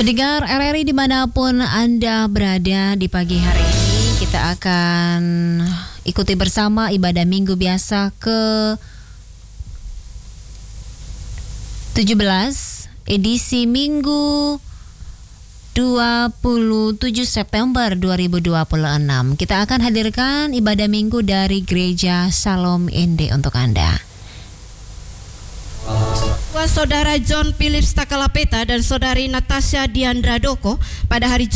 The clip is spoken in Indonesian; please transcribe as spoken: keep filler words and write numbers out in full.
Pendengar R R I dimanapun Anda berada, di pagi hari ini kita akan ikuti bersama ibadah minggu biasa ke tujuh belas, edisi minggu dua puluh tujuh September dua ribu dua puluh enam. Kita akan hadirkan ibadah minggu dari Gereja Shalom Ende untuk Anda. Saudara John Phillips Takalapeta dan Saudari Natasha Diandra Doko pada hari